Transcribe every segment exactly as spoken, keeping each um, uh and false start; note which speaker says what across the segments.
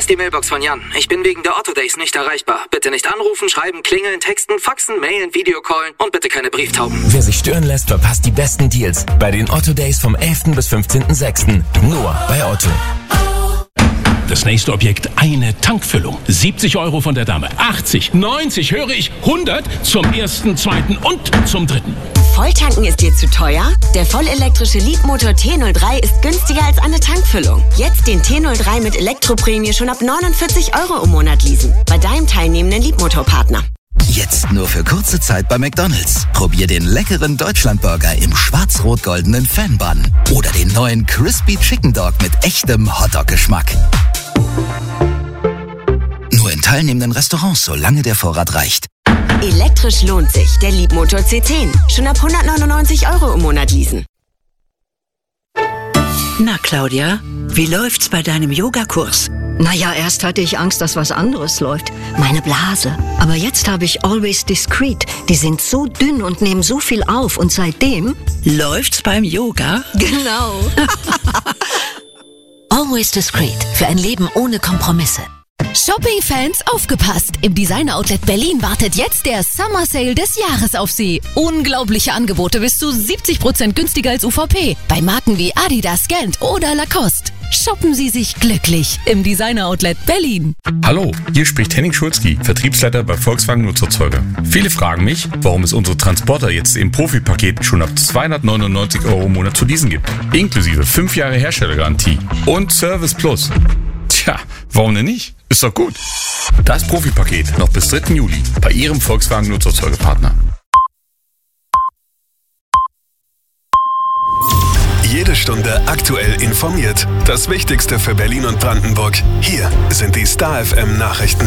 Speaker 1: ist die Mailbox von Jan. Ich bin wegen der Otto Days nicht erreichbar. Bitte nicht anrufen, schreiben, klingeln, texten, faxen, mailen, Videocallen und bitte keine Brieftauben.
Speaker 2: Wer sich stören lässt, verpasst die besten Deals bei den Otto Days vom elften bis fünfzehnten sechsten Nur bei Otto.
Speaker 3: Das nächste Objekt, eine Tankfüllung. siebzig Euro von der Dame, achtzig, neunzig, höre ich, hundert zum ersten, zweiten und zum dritten.
Speaker 4: Volltanken ist dir zu teuer? Der vollelektrische Leapmotor T null drei ist günstiger als eine Tankfüllung. Jetzt den T null drei mit Elektroprämie schon ab neunundvierzig Euro im Monat leasen. Bei deinem teilnehmenden Leapmotor-Partner.
Speaker 5: Jetzt nur für kurze Zeit bei McDonald's. Probier den leckeren Deutschlandburger im schwarz-rot-goldenen Fan-Bun. Oder den neuen Crispy Chicken Dog mit echtem Hotdog-Geschmack. Nur in teilnehmenden Restaurants, solange der Vorrat reicht.
Speaker 4: Elektrisch lohnt sich. Der Leapmotor C zehn. Schon ab hundertneunundneunzig Euro im Monat leasen.
Speaker 6: Na, Claudia, wie läuft's bei deinem Yogakurs?
Speaker 7: Naja, erst hatte ich Angst, dass was anderes läuft. Meine Blase. Aber jetzt habe ich Always Discreet. Die sind so dünn und nehmen so viel auf. Und seitdem...
Speaker 6: Läuft's beim Yoga?
Speaker 7: Genau.
Speaker 8: Always Discreet. Für ein Leben ohne Kompromisse. Shopping-Fans, aufgepasst! Im Designer-Outlet Berlin wartet jetzt der Summer Sale des Jahres auf Sie. Unglaubliche Angebote bis zu siebzig Prozent günstiger als U V P. Bei Marken wie Adidas, Gant oder Lacoste. Shoppen Sie sich glücklich im Designer-Outlet Berlin.
Speaker 9: Hallo, hier spricht Henning Schulzki, Vertriebsleiter bei Volkswagen Nutzerzeuger. Viele fragen mich, warum es unsere Transporter jetzt im Profi-Paket schon ab zweihundertneunundneunzig Euro im Monat zu leasen gibt. Inklusive fünf Jahre Herstellergarantie und Service Plus. Tja, warum denn nicht? Ist doch gut. Das Profi-Paket noch bis dritten Juli bei Ihrem Volkswagen Nutzerzeugerpartner.
Speaker 10: Jede Stunde aktuell informiert. Das Wichtigste für Berlin und Brandenburg. Hier sind die Star F M Nachrichten.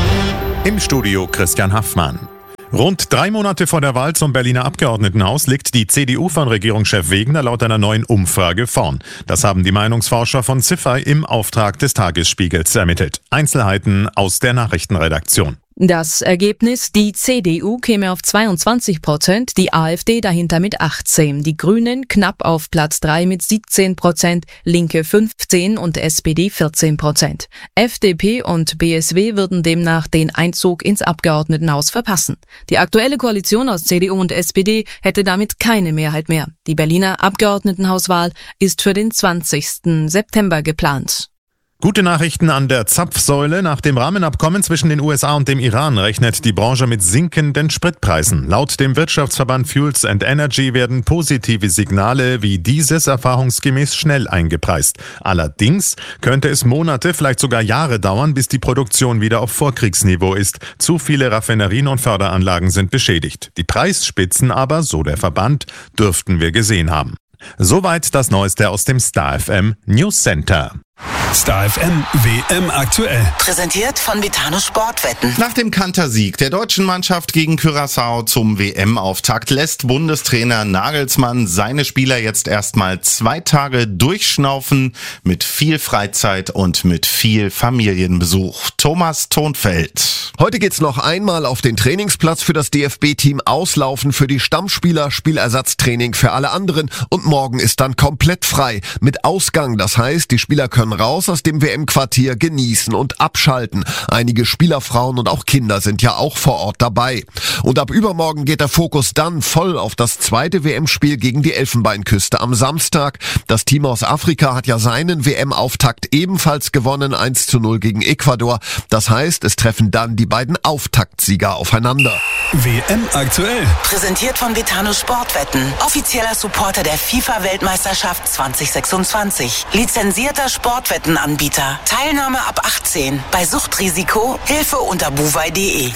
Speaker 11: Im Studio Christian Haffmann. Rund drei Monate vor der Wahl zum Berliner Abgeordnetenhaus liegt die C D U von Regierungschef Wegener laut einer neuen Umfrage vorn. Das haben die Meinungsforscher von Ziffer im Auftrag des Tagesspiegels ermittelt. Einzelheiten aus der Nachrichtenredaktion.
Speaker 12: Das Ergebnis, die C D U käme auf zweiundzwanzig Prozent, die AfD dahinter mit achtzehn, die Grünen knapp auf Platz drei mit siebzehn Prozent, Linke fünfzehn und S P D vierzehn Prozent. F D P und B S W würden demnach den Einzug ins Abgeordnetenhaus verpassen. Die aktuelle Koalition aus C D U und S P D hätte damit keine Mehrheit mehr. Die Berliner Abgeordnetenhauswahl ist für den zwanzigsten September geplant.
Speaker 11: Gute Nachrichten an der Zapfsäule. Nach dem Rahmenabkommen zwischen den U S A und dem Iran rechnet die Branche mit sinkenden Spritpreisen. Laut dem Wirtschaftsverband Fuels and Energy werden positive Signale wie dieses erfahrungsgemäß schnell eingepreist. Allerdings könnte es Monate, vielleicht sogar Jahre dauern, bis die Produktion wieder auf Vorkriegsniveau ist. Zu viele Raffinerien und Förderanlagen sind beschädigt. Die Preisspitzen aber, so der Verband, dürften wir gesehen haben. Soweit das Neueste aus dem Star F M News Center.
Speaker 10: Star F M W M aktuell.
Speaker 13: Präsentiert von Vitano Sportwetten.
Speaker 14: Nach dem Kantersieg der deutschen Mannschaft gegen Curaçao zum W M-Auftakt lässt Bundestrainer Nagelsmann seine Spieler jetzt erstmal zwei Tage durchschnaufen mit viel Freizeit und mit viel Familienbesuch. Thomas Thonfeld.
Speaker 15: Heute geht's noch einmal auf den Trainingsplatz für das D F B-Team, auslaufen für die Stammspieler, Spielersatztraining für alle anderen und morgen ist dann komplett frei mit Ausgang. Das heißt, die Spieler können raus aus dem W M-Quartier, genießen und abschalten. Einige Spielerfrauen und auch Kinder sind ja auch vor Ort dabei. Und ab übermorgen geht der Fokus dann voll auf das zweite W M-Spiel gegen die Elfenbeinküste am Samstag. Das Team aus Afrika hat ja seinen W M-Auftakt ebenfalls gewonnen, eins zu null gegen Ecuador. Das heißt, es treffen dann die beiden Auftaktsieger aufeinander.
Speaker 10: W M aktuell.
Speaker 13: Präsentiert von Vitano Sportwetten. Offizieller Supporter der FIFA-Weltmeisterschaft zwanzig sechsundzwanzig. Lizenzierter Sportwettenanbieter. Teilnahme ab achtzehn. Bei Suchtrisiko Hilfe unter buwei punkt de.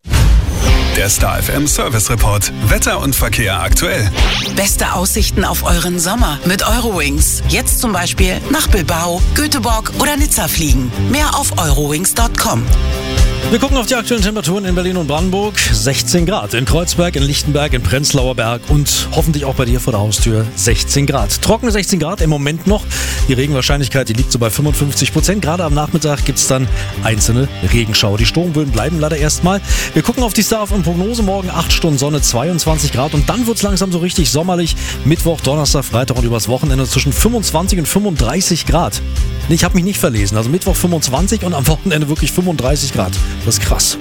Speaker 10: Der Star F M Service Report. Wetter und Verkehr aktuell.
Speaker 13: Beste Aussichten auf euren Sommer mit Eurowings. Jetzt zum Beispiel nach Bilbao, Göteborg oder Nizza fliegen. Mehr auf eurowings punkt com.
Speaker 16: Wir gucken auf die aktuellen Temperaturen in Berlin und Brandenburg. sechzehn Grad in Kreuzberg, in Lichtenberg, in Prenzlauer Berg und hoffentlich auch bei dir vor der Haustür sechzehn Grad. Trockene sechzehn Grad im Moment noch. Die Regenwahrscheinlichkeit, die liegt so bei fünfundfünfzig Prozent. Gerade am Nachmittag gibt es dann einzelne Regenschauer. Die Sturmböen bleiben leider erstmal. Wir gucken auf die Star F M Prognose morgen acht Stunden Sonne, zweiundzwanzig Grad und dann wird es langsam so richtig sommerlich. Mittwoch, Donnerstag, Freitag und übers Wochenende zwischen fünfundzwanzig und fünfunddreißig Grad. Nee, ich habe mich nicht verlesen. Also Mittwoch fünfundzwanzig und am Wochenende wirklich fünfunddreißig Grad. Das ist krass.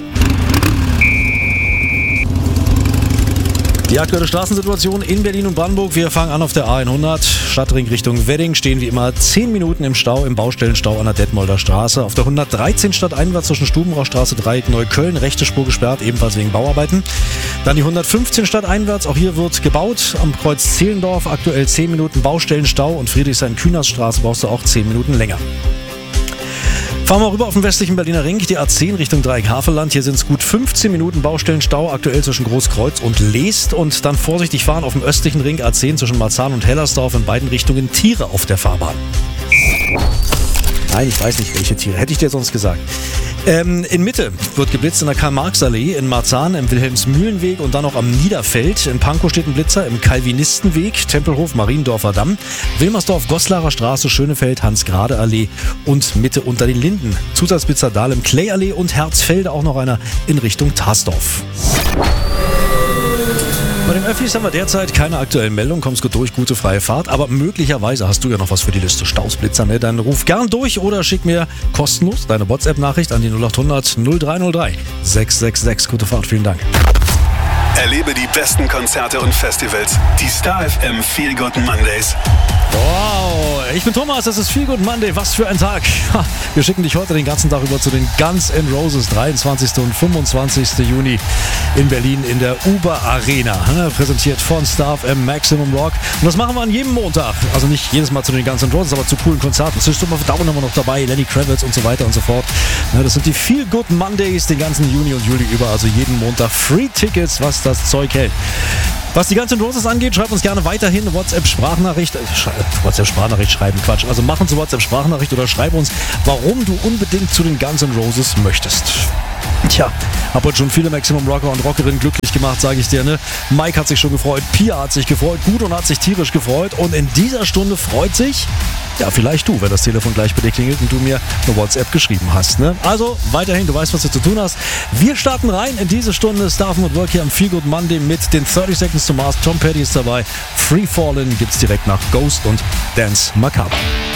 Speaker 16: Die aktuelle Straßensituation in Berlin und Brandenburg. Wir fangen an auf der A hundert. Stadtring Richtung Wedding stehen wie immer zehn Minuten im Stau, im Baustellenstau an der Detmolder Straße. Auf der hundertdreizehn stadteinwärts zwischen Stubenrauchstraße, Dreieck Neukölln, rechte Spur gesperrt, ebenfalls wegen Bauarbeiten. Dann die hundertfünfzehn stadteinwärts, auch hier wird gebaut. Am Kreuz Zehlendorf aktuell zehn Minuten Baustellenstau und Friedrichshain-Kühnersstraße brauchst du auch zehn Minuten länger. Fahren wir rüber auf den westlichen Berliner Ring, die A zehn Richtung Dreieck-Havelland. Hier sind es gut fünfzehn Minuten Baustellenstau, aktuell zwischen Großkreuz und Leest. Und dann vorsichtig fahren auf dem östlichen Ring A zehn zwischen Marzahn und Hellersdorf, in beiden Richtungen Tiere auf der Fahrbahn. Nein, ich weiß nicht, welche Tiere. Hätte ich dir sonst gesagt. Ähm, in Mitte wird geblitzt in der Karl-Marx-Allee, in Marzahn, im Wilhelmsmühlenweg und dann noch am Niederfeld. In Pankow steht ein Blitzer, im Calvinistenweg, Tempelhof, Mariendorfer Damm, Wilmersdorf, Goslarer Straße, Schönefeld, Hans-Grade-Allee und Mitte unter den Linden. Zusatzblitzer Dahlem, Clay-Allee und Herzfelde, auch noch einer in Richtung Tarsdorf. Bei den Öffis haben wir derzeit keine aktuellen Meldungen, kommst gut durch, gute freie Fahrt, aber möglicherweise hast du ja noch was für die Liste Stausblitzer, ne? Dann ruf gern durch oder schick mir kostenlos deine WhatsApp-Nachricht an die null acht hundert null drei null drei sechs sechs sechs. Gute Fahrt, vielen Dank.
Speaker 10: Erlebe die besten Konzerte und Festivals. Die Star F M Feel Good Mondays.
Speaker 16: Wow, ich bin Thomas, das ist Feel Good Monday. Was für ein Tag. Wir schicken dich heute den ganzen Tag über zu den Guns N' Roses, dreiundzwanzigsten und fünfundzwanzigsten Juni in Berlin in der Uber Arena. Präsentiert von Star F M Maximum Rock. Und das machen wir an jedem Montag. Also nicht jedes Mal zu den Guns N' Roses, aber zu coolen Konzerten. System of a Down haben wir noch dabei, Lenny Kravitz und so weiter und so fort. Das sind die Feel Good Mondays den ganzen Juni und Juli über. Also jeden Montag Free Tickets, was das Zeug hält. Was die Guns N' Roses angeht, schreibt uns gerne weiterhin eine WhatsApp-Sprachnachricht. Äh, WhatsApp-Sprachnachricht schreiben, Quatsch. Also mach uns eine WhatsApp-Sprachnachricht oder schreib uns, warum du unbedingt zu den Guns N' Roses möchtest. Tja, hab heute schon viele Maximum Rocker und Rockerinnen glücklich gemacht, sage ich dir, ne? Mike hat sich schon gefreut, Pia hat sich gefreut, Gudrun hat sich tierisch gefreut und in dieser Stunde freut sich, ja, vielleicht du, wenn das Telefon gleich bei dir klingelt und du mir eine WhatsApp geschrieben hast, ne? Also, weiterhin, du weißt, was du zu tun hast. Wir starten rein in diese Stunde Starfen und Work hier am Feel Good Monday mit den thirty Seconds to Mars. Tom Petty ist dabei. Free Fallin' gibt's direkt nach Ghost und Dance Macabre.